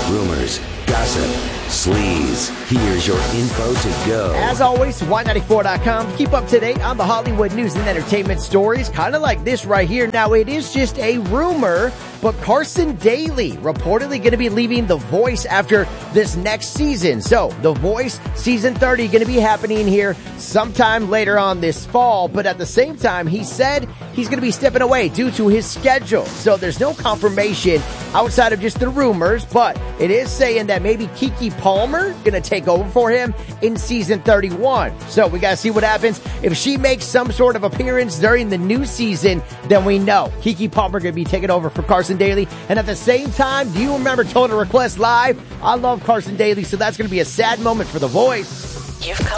rumors, gossip, sleaze. Here's your info to go. As always, Y94.com. Keep up to date on the Hollywood news and entertainment stories, kind of like this right here. Now, it is just a rumor, but Carson Daly reportedly going to be leaving The Voice after this next season. So, The Voice season 30 going to be happening here sometime later on this fall. But at the same time, he said he's going to be stepping away due to his schedule. So, there's no confirmation outside of just the rumors, but it is saying that maybe Keke Palmer going to take over for him in season 31. So, we got to see what happens. If she makes some sort of appearance during the new season, then we know Keke Palmer going to be taking over for Carson Daly. And at the same time, do you remember Total Request Live? I love Carson Daly, so that's going to be a sad moment for The Voice.